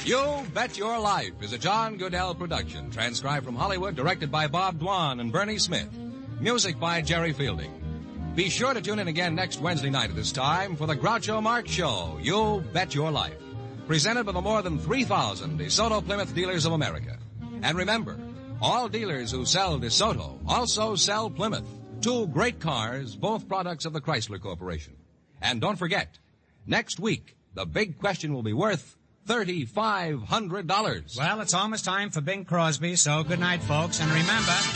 You Bet Your Life is a John Goodell production, transcribed from Hollywood, directed by Bob Dwan and Bernie Smith. Music by Jerry Fielding. Be sure to tune in again next Wednesday night at this time for the Groucho Marx Show, You Bet Your Life, presented by the more than 3,000 DeSoto Plymouth dealers of America. And remember, all dealers who sell DeSoto also sell Plymouth, two great cars, both products of the Chrysler Corporation. And don't forget, next week, the big question will be worth $3,500. Well, it's almost time for Bing Crosby, so good night, folks. And remember...